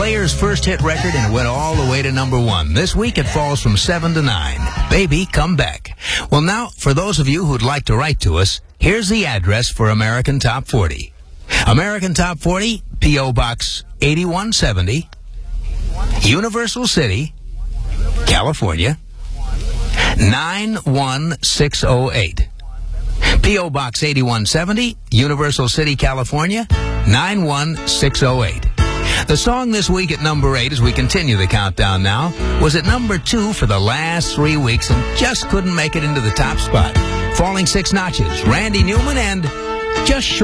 Player's first hit record, and it went all the way to number 1. This week it falls from 7 to 9. Baby, Come Back. Well, now, for those of you who'd like to write to us, here's the address for American Top 40. American Top 40, P.O. Box 8170, Universal City, California, 91608. P.O. Box 8170, Universal City, California, 91608. The song this week at number 8, as we continue the countdown now, was at number 2 for the last 3 weeks and just couldn't make it into the top spot. Falling 6 notches, Randy Newman and Just Short.